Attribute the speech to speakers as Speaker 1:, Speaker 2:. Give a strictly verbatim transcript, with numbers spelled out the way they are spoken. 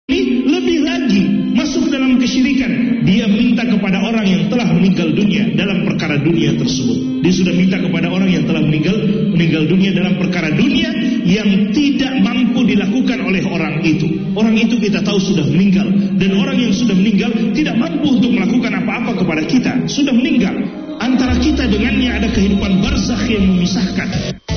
Speaker 1: ini lebih lagi masuk dalam kesyirikan. Dia minta kepada orang yang telah meninggal dunia dalam perkara dunia tersebut. Dia sudah minta kepada orang yang telah meninggal meninggal dunia dalam perkara dunia yang tidak mampu dilakukan oleh orang itu. Orang itu kita tahu sudah meninggal, dan orang yang sudah meninggal tidak mampu untuk melakukan apa-apa kepada kita. Sudah meninggal. Antara kita dengannya ada kehidupan barzakh yang memisahkan.